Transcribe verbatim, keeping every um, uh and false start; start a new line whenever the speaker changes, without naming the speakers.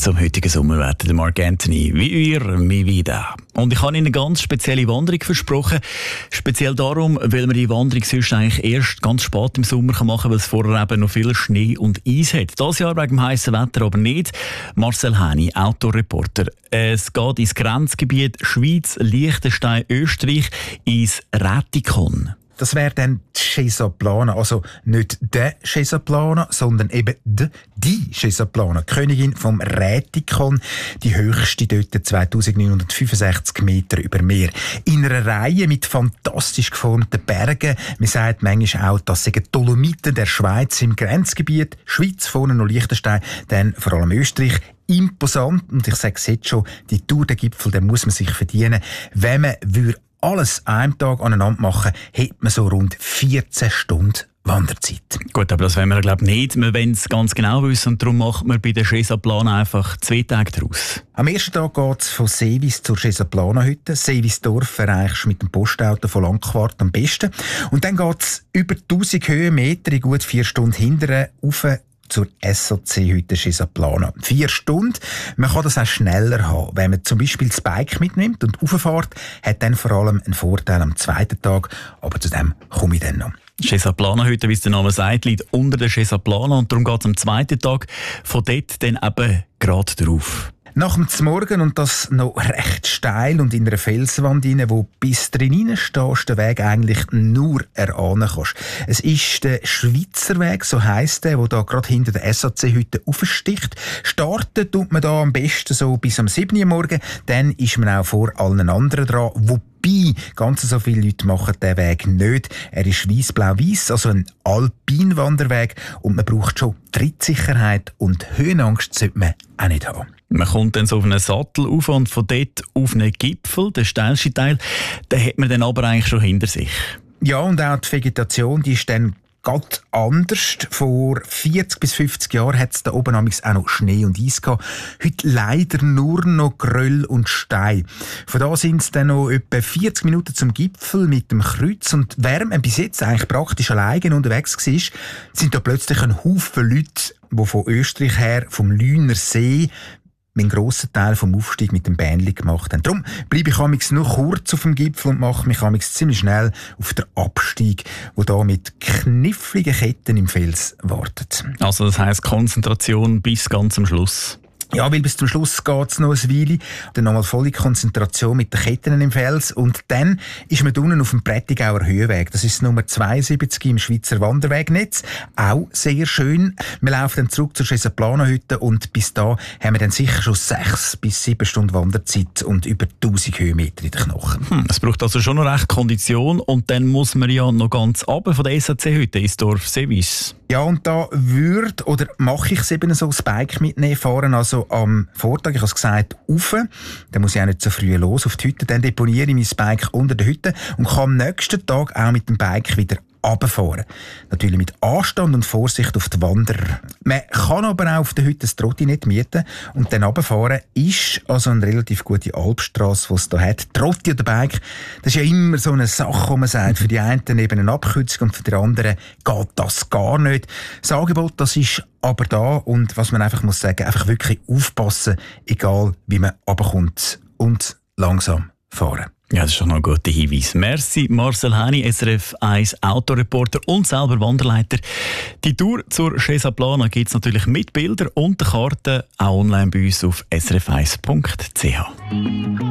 zum heutigen Sommerwetter, der Mark Anthony. Wir, mi vida. Und ich habe Ihnen eine ganz spezielle Wanderung versprochen. Speziell darum, weil man die Wanderung sonst eigentlich erst ganz spät im Sommer machen kann, weil es vorher eben noch viel Schnee und Eis hat. Dieses Jahr wegen dem heissen Wetter aber nicht. Marcel Häni, Outdoor-Reporter. Es geht ins Grenzgebiet Schweiz, Liechtenstein, Österreich, ins Rätikon.
Das wäre dann die Schesaplana, also nicht der Schesaplana, sondern eben die, die Schesaplana, Königin vom Rätikon, die höchste dort zweitausendneunhundertfünfundsechzig Meter über Meer. In einer Reihe mit fantastisch geformten Bergen. Man sagt manchmal auch, das sind Dolomiten der Schweiz im Grenzgebiet. Schweiz, vorne noch Liechtenstein, dann vor allem Österreich. Imposant, und ich sage es jetzt schon, die Tour der Gipfel, den muss man sich verdienen. Wenn man würde alles an einem Tag aneinander machen, hätte man so rund vierzehn Stunden Wanderzeit.
Gut, aber das wollen wir glaube ich nicht. Wir wollen es ganz genau wissen und darum macht man bei der Schesaplana einfach zwei Tage daraus.
Am ersten Tag geht es von Seewis zur Schesaplana-Hütte. Seewisdorf erreichst du mit dem Postauto von Langquart am besten. Und dann geht es über tausend Höhenmeter in gut vier Stunden hinterher rauf zur S O C-Hütte Schesaplana. Vier Stunden. Man kann das auch schneller haben. Wenn man zum Beispiel das Bike mitnimmt und rauffährt, hat dann vor allem einen Vorteil am zweiten Tag. Aber zu dem komme ich dann noch.
Schesaplana-Hütte, wie es der Name sagt, liegt unter der Schesaplana und darum geht es am zweiten Tag von dort dann eben gerade drauf.
Nach dem Zmorgen, und das noch recht steil und in einer Felswand rein, wo bis drin stehst, den Weg eigentlich nur erahnen kannst. Es ist der Schweizer Weg, so heisst der, der da gerade hinter der S A C-Hütte aufsticht. Starten tut man da am besten so bis am sieben Uhr morgen, dann ist man auch vor allen anderen dran, wobei ganz so viele Leute machen den Weg nicht. Er ist weiss-blau-weiss, also ein Alpinwanderweg, und man braucht schon Trittsicherheit, und Höhenangst sollte man auch nicht haben.
Man kommt dann so auf einen Sattel auf und von dort auf einen Gipfel, den steilsten Teil, den hat man dann aber eigentlich schon hinter sich.
Ja, und auch die Vegetation, die ist dann ganz anders. Vor vierzig bis fünfzig Jahren hat es da oben auch noch Schnee und Eis gehabt. Heute leider nur noch Geröll und Stein. Von da sind es dann noch etwa vierzig Minuten zum Gipfel mit dem Kreuz. Und während man bis jetzt eigentlich praktisch alleine unterwegs war, sind da plötzlich ein Haufen Leute, die von Österreich her, vom Lüner See, einen grossen Teil vom Aufstieg mit dem Bähnli gemacht haben. Darum bleibe ich amigs nur kurz auf dem Gipfel und mache mich amigs ziemlich schnell auf den Abstieg, wo da mit kniffligen Ketten im Fels wartet.
Also das heisst Konzentration bis ganz am Schluss.
Ja, weil bis zum Schluss geht's noch eine Weile. Dann nochmal volle Konzentration mit den Ketten im Fels. Und dann ist man unten auf dem Prättigauer Höhenweg. Das ist Nummer zweiundsiebzig im Schweizer Wanderwegnetz. Auch sehr schön. Wir laufen dann zurück zur Schesaplana-Hütte und bis da haben wir dann sicher schon sechs bis sieben Stunden Wanderzeit und über tausend Höhenmeter in den Knochen.
Hm, es braucht also schon noch recht Kondition, und dann muss man ja noch ganz runter von der S A C-Hütte ins Dorf Seewis.
Ja, und da würde oder mache ich es eben so, das Bike mitnehmen, fahren also am Vortag, ich habe es gesagt, rauf. Dann muss ich auch nicht so früh los auf die Hütte. Dann deponiere ich mein Bike unter der Hütte und kann am nächsten Tag auch mit dem Bike wieder runterfahren. Natürlich mit Anstand und Vorsicht auf die Wanderer. Man kann aber auch auf der Hütte das Trottinett mieten und dann runterfahren. Ist also eine relativ gute Alpstrasse, die es hier hat. Trotti oder Bike, das ist ja immer so eine Sache, wo man sagt, für die einen eben eine Abkürzung und für die anderen geht das gar nicht. Das Angebot, das ist aber da, und was man einfach muss sagen, einfach wirklich aufpassen, egal wie man runterkommt, und langsam fahren.
Ja, das ist doch noch ein guter Hinweis. Merci, Marcel Häni, S R F eins Autoreporter und selber Wanderleiter. Die Tour zur Schesaplana gibt es natürlich mit Bildern und der Karte auch online bei uns auf s r f eins punkt c h.